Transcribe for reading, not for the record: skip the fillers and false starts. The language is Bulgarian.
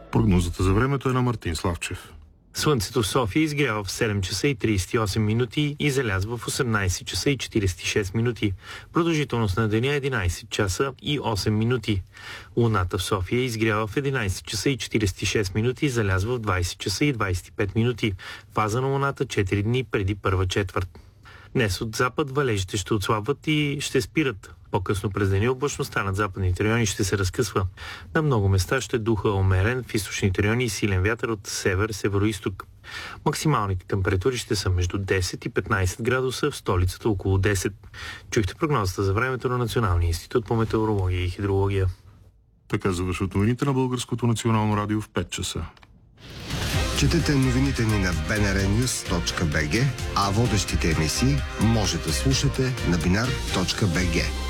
Прогнозата за времето е на Мартин Славчев. Слънцето в София изгрява в 7 часа и 38 минути и залязва в 18 часа и 46 минути. Продължителност на деня е 11 часа и 8 минути. Луната в София изгрява в 11 часа и 46 минути и залязва в 20 часа и 25 минути. Фаза на Луната 4 дни преди първа четвърт. Днес от запад валежите ще отслабват и ще спират. По-късно през деня облачността над западните райони ще се разкъсва. На много места ще духа умерен, в източните райони и силен вятър от север-североизток. Максималните температури ще са между 10 и 15 градуса, в столицата около 10. Чухте прогнозата за времето на Националния институт по метеорология и хидрология. Така завършват новините на Българското национално радио в 5 часа. Четете новините ни на bnrnews.bg, а водещите емисии може да слушате на binar.bg.